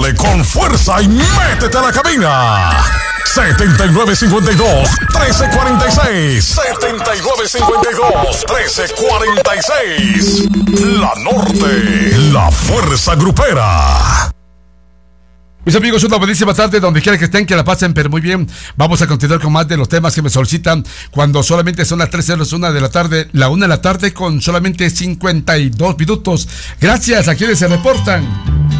Dale con fuerza y métete a la cabina. 7952-1346. 7952-1346. La Norte, la fuerza grupera. Mis amigos, una buenísima tarde donde quiera que estén, que la pasen, pero muy bien. Vamos a continuar con más de los temas que me solicitan cuando solamente son las 3:01 de la tarde, la 1 de la tarde con solamente 52 minutos. Gracias a quienes se reportan.